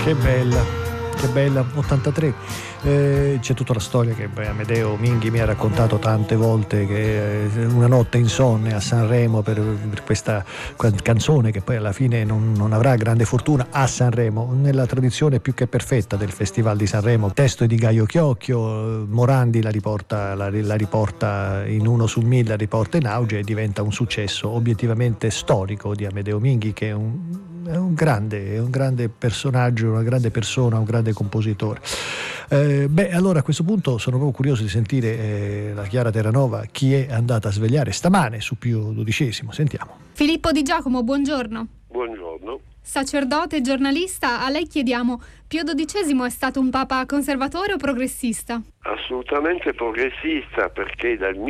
Che bella, 83. C'è tutta la storia che Amedeo Minghi mi ha raccontato tante volte, che una notte insonne a Sanremo per questa canzone che poi alla fine non avrà grande fortuna a Sanremo, nella tradizione più che perfetta del Festival di Sanremo. Testo è di Gaio Chiocchio, Morandi la riporta in 1 su 1000, la riporta in auge e diventa un successo obiettivamente storico di Amedeo Minghi, che è un grande personaggio, una grande persona, un grande compositore. Allora a questo punto sono proprio curioso di sentire la Chiara Terranova chi è andata a svegliare stamane su Pio XII. Sentiamo. Filippo Di Giacomo, buongiorno. Buongiorno. Sacerdote e giornalista, a lei chiediamo: Pio XII è stato un papa conservatore o progressista? Assolutamente progressista, perché dal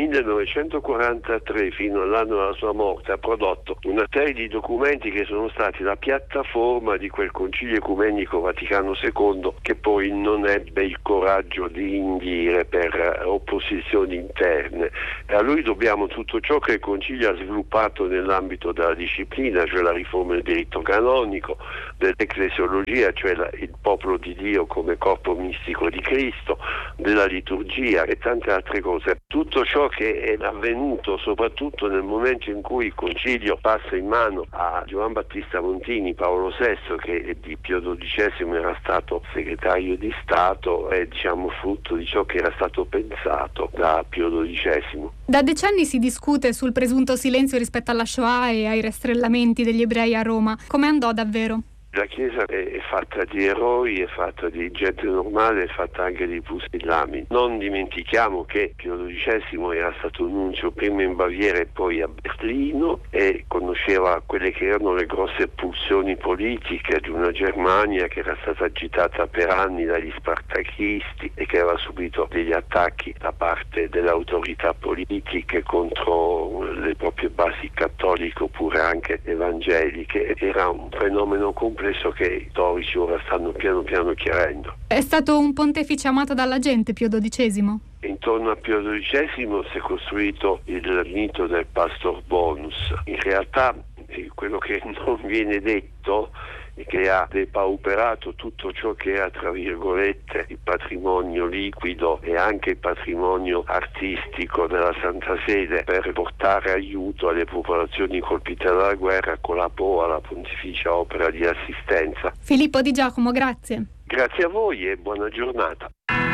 1943 fino all'anno della sua morte ha prodotto una serie di documenti che sono stati la piattaforma di quel Concilio Ecumenico Vaticano II, che poi non ebbe il coraggio di indire per opposizioni interne. E a lui dobbiamo tutto ciò che il Concilio ha sviluppato nell'ambito della disciplina, cioè la riforma del diritto canonico, dell'ecclesiologia, cioè il popolo di Dio come corpo mistico di Cristo, della liturgia e tante altre cose. Tutto ciò che è avvenuto soprattutto nel momento in cui il Concilio passa in mano a Giovan Battista Montini, Paolo VI, che di Pio XII era stato segretario di Stato, è frutto di ciò che era stato pensato da Pio XII. Da decenni si discute sul presunto silenzio rispetto alla Shoah e ai rastrellamenti degli ebrei a Roma. Come andò davvero? La Chiesa è fatta di eroi, è fatta di gente normale, è fatta anche di pusillami. Non dimentichiamo che Pio XII era stato nunzio prima in Baviera e poi a Berlino e conosceva quelle che erano le grosse pulsioni politiche di una Germania che era stata agitata per anni dagli spartachisti e che aveva subito degli attacchi da parte delle autorità politiche contro le proprie basi cattoliche oppure anche evangeliche. Era un fenomeno complesso che i storici ora stanno piano piano chiarendo. È stato un pontefice amato dalla gente, Pio XII? Intorno a Pio XII si è costruito il mito del pastor bonus. In realtà quello che non viene detto è che ha depauperato tutto ciò che era, tra virgolette, il patrimonio liquido e anche il patrimonio artistico della Santa Sede per portare aiuto alle popolazioni colpite dalla guerra con la POA, la Pontificia Opera di Assistenza. Filippo Di Giacomo, grazie. Grazie a voi e buona giornata.